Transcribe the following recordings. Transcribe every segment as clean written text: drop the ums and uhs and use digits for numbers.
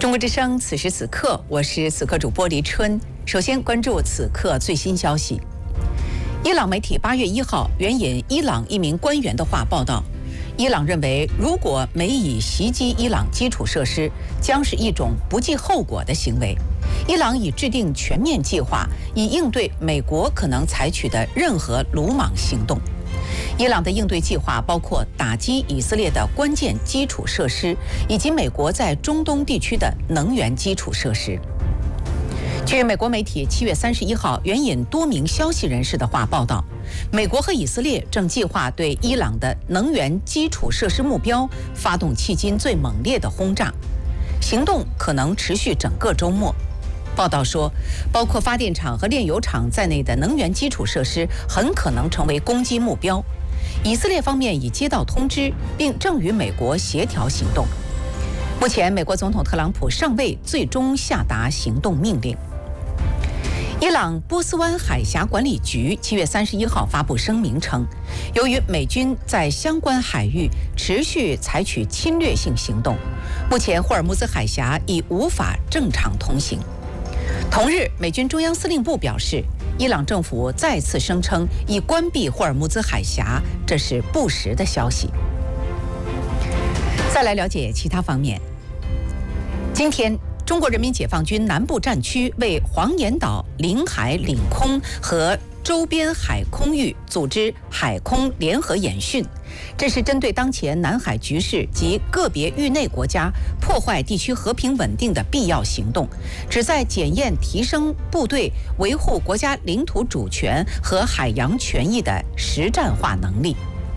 中国之声，此时此刻，我是此刻主播黎春。首先关注此刻最新消息。伊朗媒体8月1号援引伊朗一名官员的话报道，伊朗认为，如果美以袭击伊朗基础设施，将是一种不计后果的行为。伊朗已制定全面计划，以应对美国可能采取的任何鲁莽行动。伊朗的应对计划包括打击以色列的关键基础设施，以及美国在中东地区的能源基础设施。据美国媒体7月31号援引多名消息人士的话报道，美国和以色列正计划对伊朗的能源基础设施目标发动迄今最猛烈的轰炸，行动可能持续整个周末。报道说，包括发电厂和炼油厂在内的能源基础设施很可能成为攻击目标。以色列方面已接到通知，并正与美国协调行动。目前，美国总统特朗普尚未最终下达行动命令。伊朗波斯湾海峡管理局7月31号发布声明称，由于美军在相关海域持续采取侵略性行动，目前霍尔木兹海峡已无法正常通行。同日，美军中央司令部表示，伊朗政府再次声称已关闭霍尔木兹海峡，这是不实的消息。再来了解其他方面。今天，中国人民解放军南部战区为黄岩岛领海领空和周边海空域组织海空联合演训，这是针对当前南海局势及个别域内国家破坏地区和平稳定的必要行动，旨在检验提升部队维护国家领土主权和海洋权益的实战化能力。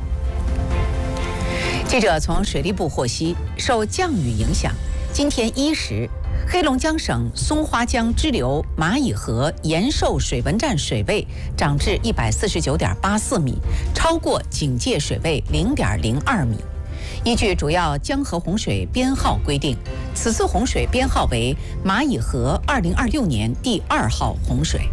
记者从水利部获悉，受降雨影响，今天1时，黑龙江省松花江支流蚂蚁河延寿水文站水位涨至149.84米，超过警戒水位0.02米。依据主要江河洪水编号规定，此次洪水编号为蚂蚁河2026年第2号洪水。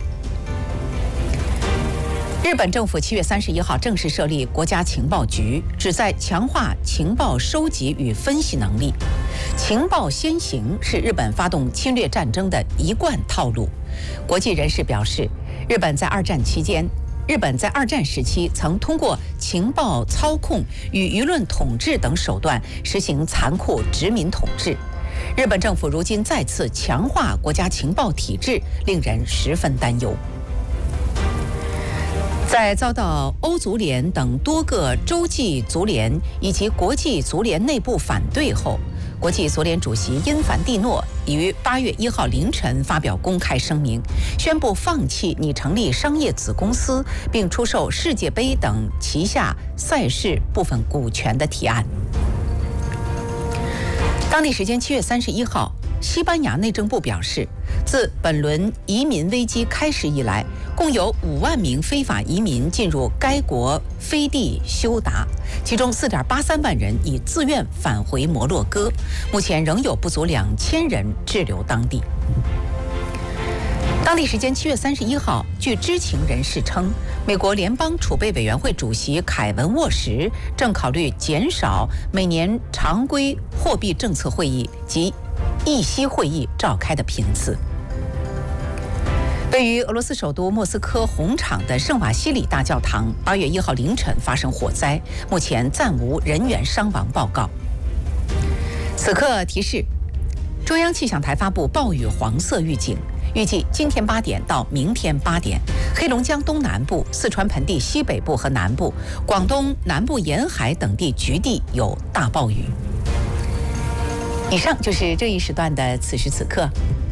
日本政府7月31号正式设立国家情报局，旨在强化情报收集与分析能力。情报先行是日本发动侵略战争的一贯套路。国际人士表示，日本在二战时期曾通过情报操控与舆论统治等手段实行残酷殖民统治。日本政府如今再次强化国家情报体制，令人十分担忧。在遭到欧足联等多个洲际足联以及国际足联内部反对后，国际足联主席因凡蒂诺已于8月1号凌晨发表公开声明，宣布放弃拟成立商业子公司并出售世界杯等旗下赛事部分股权的提案。当地时间7月31号，西班牙内政部表示，自本轮移民危机开始以来，共有5万名非法移民进入该国飞地休达，其中4.83万人已自愿返回摩洛哥，目前仍有不足2000人滞留当地。当地时间7月31号，据知情人士称，美国联邦储备委员会主席凯文·沃什正考虑减少每年常规货币政策会议及议息会议召开的频次。位于俄罗斯首都莫斯科红场的圣瓦西里大教堂8月1号凌晨发生火灾，目前暂无人员伤亡报告。此刻提示，中央气象台发布暴雨黄色预警，预计今天8点到明天8点，黑龙江东南部、四川盆地西北部和南部、广东南部沿海等地局地有大暴雨。以上就是这一时段的此时此刻。